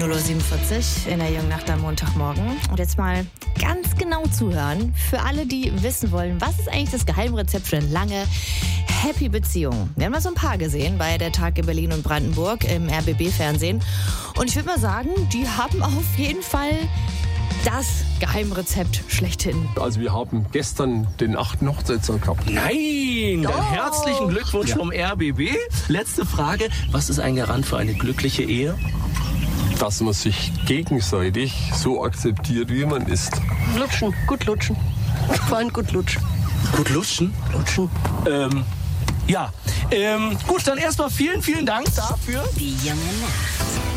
0:47 Uhr in der Jungen Nacht am Montagmorgen. Und jetzt mal ganz genau zuhören für alle, die wissen wollen, was ist eigentlich das Geheimrezept für eine lange, happy Beziehung. Wir haben da so ein paar gesehen bei der Tag in Berlin und Brandenburg im RBB-Fernsehen. Und ich würde mal sagen, die haben auf jeden Fall das Geheimrezept schlechthin. Also wir haben gestern den 8. Hochzeitstag gehabt. Nein, dann herzlichen Glückwunsch vom RBB. Letzte Frage, was ist ein Garant für eine glückliche Ehe? Dass man sich gegenseitig so akzeptiert, wie man ist. Lutschen, gut lutschen. Vor allem gut lutschen. Gut lutschen? Lutschen. Ja. Gut, dann erstmal vielen Dank dafür. Die Junge Nacht.